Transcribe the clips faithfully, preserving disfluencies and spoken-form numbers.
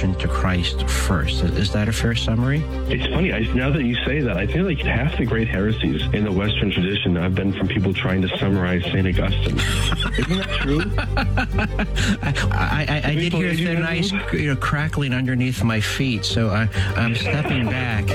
devotion to Christ first. Is that a fair summary? It's funny, I, now that you say that, I feel like half the great heresies in the Western tradition have been from people trying to summarize Saint Augustine. Isn't that true? I, I, I did hear a nice you know, crackling underneath my feet, so I, I'm stepping back.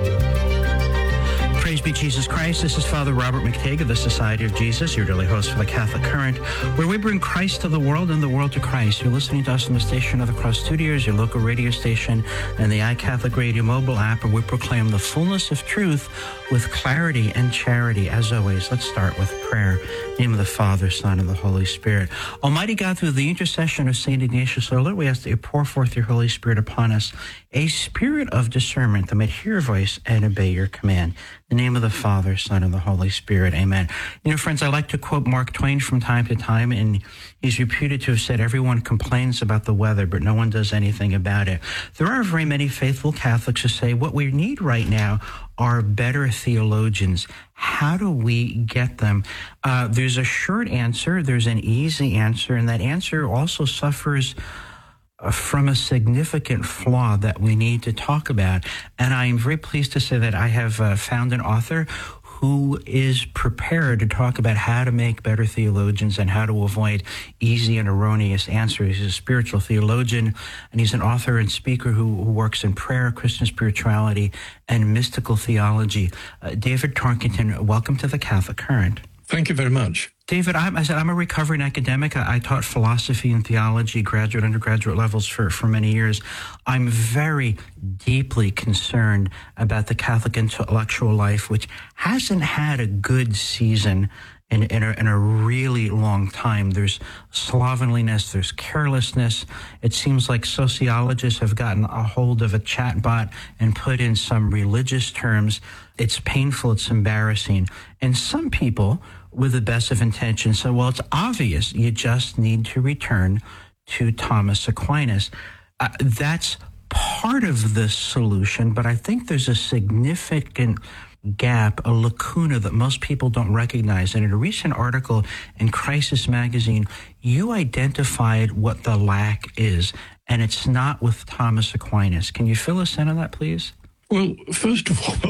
Praise be Jesus Christ. This is Father Robert McTague of the Society of Jesus, your daily host for the Catholic Current, where we bring Christ to the world and the world to Christ. You're listening to us on the station of the Cross Studios, your local radio station, and the iCatholic Radio mobile app, where we proclaim the fullness of truth with clarity and charity. As always, let's start with prayer. In the name of the Father, Son, and the Holy Spirit. Almighty God, through the intercession of Saint Ignatius Loyola, we ask that you pour forth your Holy Spirit upon us, a spirit of discernment that may hear your voice and obey your command. In the name of the Father, Son, and the Holy Spirit. Amen. You know, friends, I like to quote Mark Twain from time to time, and he's reputed to have said, everyone complains about the weather, but no one does anything about it. There are very many faithful Catholics who say what we need right now are better theologians. How do we get them? Uh, there's a short answer, there's an easy answer, and that answer also suffers from a significant flaw that we need to talk about. And I am very pleased to say that I have uh, found an author who is prepared to talk about how to make better theologians and how to avoid easy and erroneous answers. He's a spiritual theologian, and he's an author and speaker who, who works in prayer, Christian spirituality, and mystical theology. Uh, David Tarkington, welcome to the Catholic Current. Thank you very much. David, I'm, I said, I'm a recovering academic. I, I taught philosophy and theology, graduate, undergraduate levels for, for many years. I'm very deeply concerned about the Catholic intellectual life, which hasn't had a good season in, in, a, in a really long time. There's slovenliness, there's carelessness. It seems like sociologists have gotten a hold of a chatbot and put in some religious terms. It's painful, it's embarrassing. And some people, with the best of intentions, so, well, it's obvious you just need to return to Thomas Aquinas. Uh, that's part of the solution, but I think there's a significant gap, a lacuna that most people don't recognize. And in a recent article in Crisis Magazine, you identified what the lack is, and it's not with Thomas Aquinas. Can you fill us in on that, please? Well, first of all,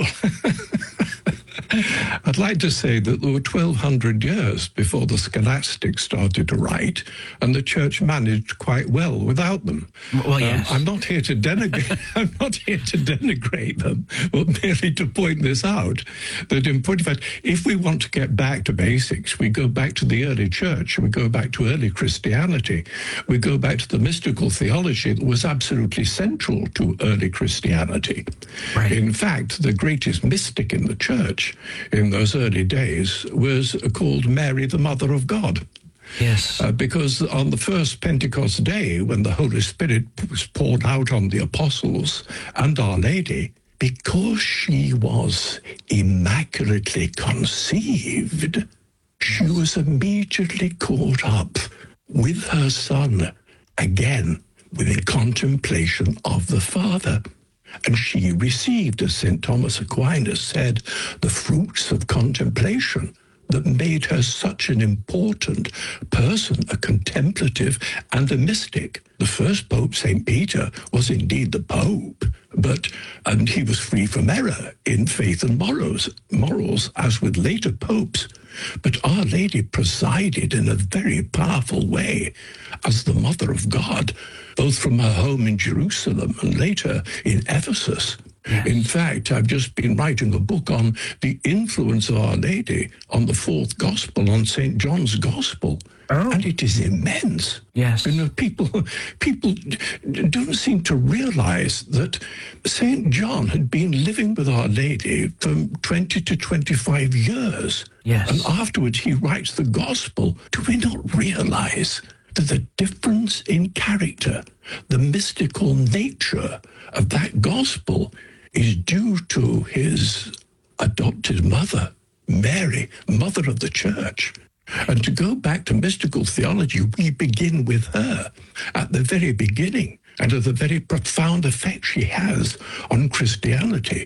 I'd like to say that there were twelve hundred years before the scholastics started to write, and the church managed quite well without them. Well, yes. Um, I'm not here to denigrate. I'm not here to denigrate them, but merely to point this out. That in point of fact, if we want to get back to basics, we go back to the early church. We go back to early Christianity. We go back to the mystical theology that was absolutely central to early Christianity. Right. In fact, the greatest mystic in the church in those early days was called Mary, the Mother of God. Yes. Uh, because on the first Pentecost day, when the Holy Spirit was poured out on the apostles and Our Lady, because she was immaculately conceived, she was immediately caught up with her Son, again, within contemplation of the Father. And she received, as Saint Thomas Aquinas said, the fruits of contemplation that made her such an important person, a contemplative and a mystic. The first Pope, Saint Peter, was indeed the Pope, but and he was free from error in faith and morals, morals, as with later popes. But Our Lady presided in a very powerful way as the Mother of God, both from her home in Jerusalem and later in Ephesus. Yes. In fact, I've just been writing a book on the influence of Our Lady on the fourth gospel, on Saint John's Gospel. Oh. And it is immense. Yes. You know, people, people don't seem to realize that Saint John had been living with Our Lady for twenty to twenty-five years. Yes. And afterwards he writes the gospel. Do we not realize that the difference in character, the mystical nature of that gospel is due to his adopted mother, Mary, Mother of the Church? And to go back to mystical theology, we begin with her at the very beginning and of the very profound effect she has on Christianity.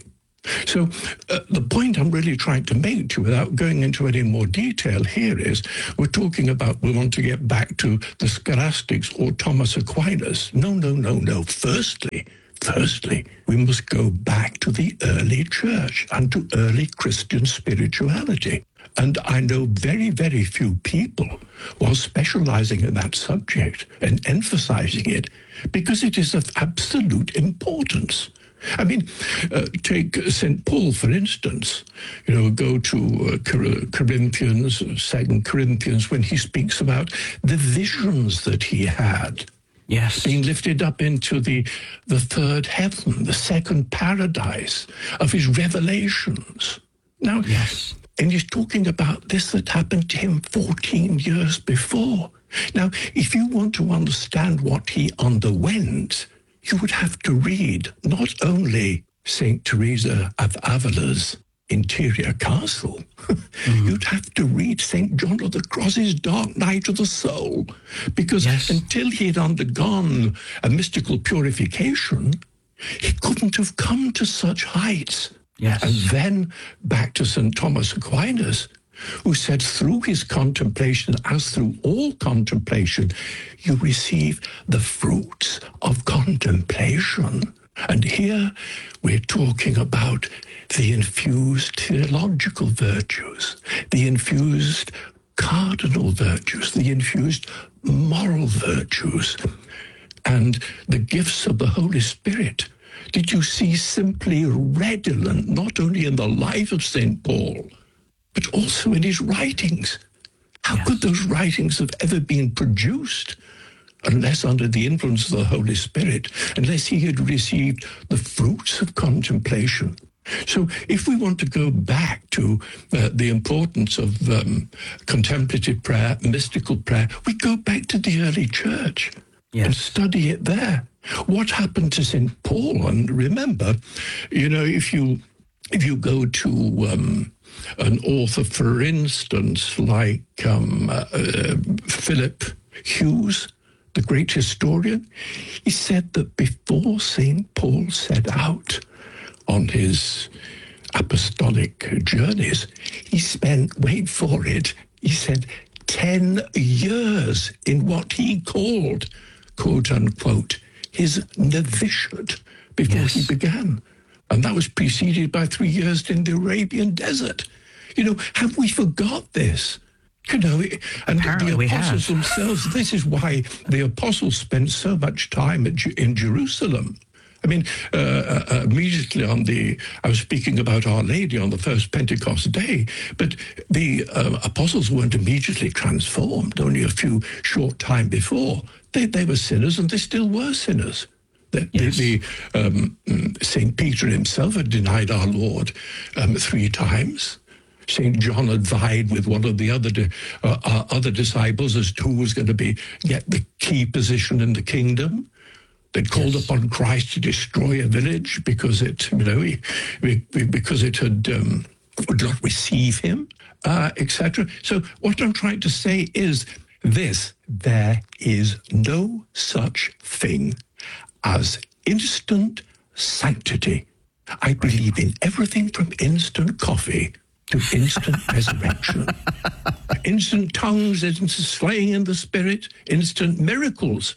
So uh, the point I'm really trying to make to you, without going into any more detail here, is we're talking about we want to get back to the scholastics or Thomas Aquinas. No, no, no, no. Firstly, firstly, we must go back to the early church and to early Christian spirituality. And I know very, very few people who are specializing in that subject and emphasizing it because it is of absolute importance. I mean, uh, take Saint Paul, for instance. You know, go to uh, Corinthians, Second Corinthians, when he speaks about the visions that he had. Yes. Being lifted up into the, the third heaven, the second paradise of his revelations. Now, yes. And he's talking about this that happened to him fourteen years before. Now, if you want to understand what he underwent, you would have to read not only Saint Teresa of Avila's Interior Castle, mm-hmm. you'd have to read Saint John of the Cross's Dark Night of the Soul, because yes. until he had undergone a mystical purification, he couldn't have come to such heights. Yes. And then back to Saint Thomas Aquinas, who said through his contemplation, as through all contemplation, you receive the fruits of contemplation. And here we're talking about the infused theological virtues, the infused cardinal virtues, the infused moral virtues, and the gifts of the Holy Spirit. Did you see simply redolent, not only in the life of Saint Paul, but also in his writings? How yes. could those writings have ever been produced unless under the influence of the Holy Spirit, unless he had received the fruits of contemplation? So if we want to go back to uh, the importance of um, contemplative prayer, mystical prayer, we go back to the early church yes. and study it there. What happened to Saint Paul? And remember, you know, if you if you go to um, an author, for instance, like um, uh, uh, Philip Hughes, the great historian, he said that before Saint Paul set out on his apostolic journeys, he spent, wait for it, he said, ten years in what he called, quote unquote, his novitiate before yes. he began. And that was preceded by three years in the Arabian desert. You know, have we forgot this? You know, and Apparently the apostles we themselves, this is why the apostles spent so much time at, in Jerusalem. I mean, uh, uh, immediately on the, I was speaking about Our Lady on the first Pentecost day, but the uh, apostles weren't immediately transformed, only a few short time before. They, they were sinners, and they still were sinners. The, yes. the, the um, Saint Peter himself had denied our Lord um, three times. Saint John had vied with one of the other di- uh, uh, other disciples as to who was going to be get the key position in the kingdom. They'd called yes. upon Christ to destroy a village because it, you know, he, because it had um, would not receive him, uh, et cetera. So what I'm trying to say is this: there is no such thing as instant sanctity. I believe in everything from instant coffee to instant resurrection. Instant tongues, instant slaying in the spirit, instant miracles,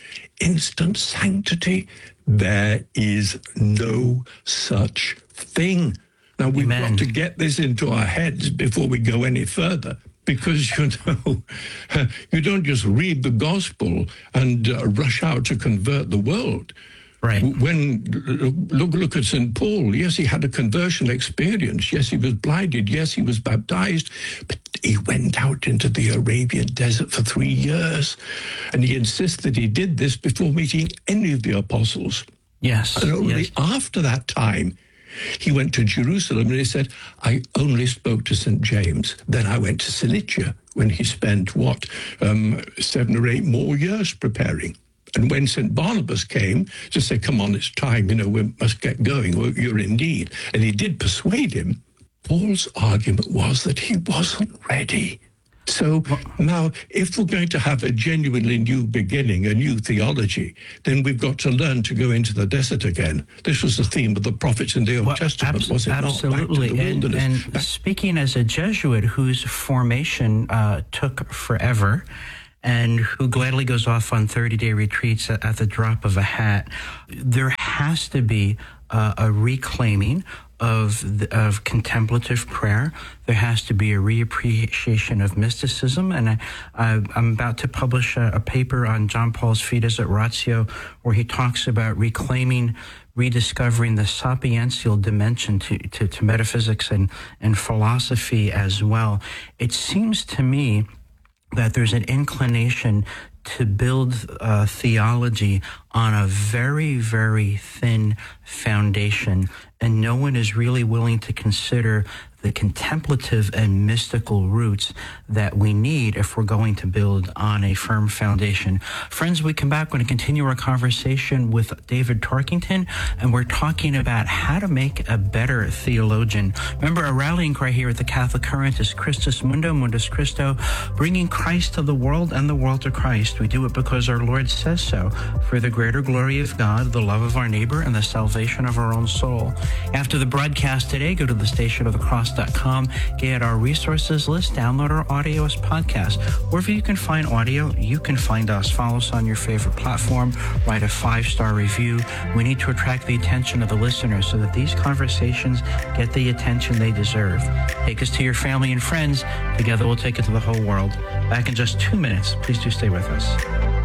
instant sanctity. There is no such thing. Now, we've Amen. got to get this into our heads before we go any further. Because, you know, you don't just read the gospel and uh, rush out to convert the world. Right. When, look, look at Saint Paul. Yes, he had a conversion experience. Yes, he was blinded. Yes, he was baptized. But he went out into the Arabian desert for three years. And he insists that he did this before meeting any of the apostles. Yes. And only yes. after that time, he went to Jerusalem and he said, I only spoke to Saint James. Then I went to Cilicia when he spent, what, um, seven or eight more years preparing. And when Saint Barnabas came to say, come on, it's time, you know, we must get going, well, you're in need. And he did persuade him. Paul's argument was that he wasn't ready. So now, if we're going to have a genuinely new beginning, a new theology, then we've got to learn to go into the desert again. This was the theme of the prophets in the Old well, Testament, abs- was it absolutely. not? Back to the and, wilderness. and speaking as a Jesuit whose formation uh, took forever, and who gladly goes off on thirty-day retreats at, at the drop of a hat, there has to be uh, a reclaiming of the, of contemplative prayer. There has to be a reappreciation of mysticism, and I, I, I'm about to publish a, a paper on John Paul's Fides et Ratio, where he talks about reclaiming, rediscovering the sapiential dimension to, to, to metaphysics and, and philosophy as well. It seems to me that there's an inclination to build uh, theology on a very, very thin foundation, and no one is really willing to consider the contemplative and mystical roots that we need if we're going to build on a firm foundation. Friends, we come back, we're going to continue our conversation with David Tarkington, and we're talking about how to make a better theologian. Remember, our rallying cry here at the Catholic Current is Christus Mundo, Mundus Christo, bringing Christ to the world and the world to Christ. We do it because our Lord says so, for the greater glory of God, the love of our neighbor, and the salvation of our own soul. After the broadcast today, go to the station of the cross dot com, get our resources list, download our audio as podcast. Wherever you can find audio, you can find us. Follow us on your favorite platform, write a five-star review. We need to attract the attention of the listeners so that these conversations get the attention they deserve. Take us to your family and friends. Together we'll take it to the whole world. Back in just two minutes. Please do stay with us.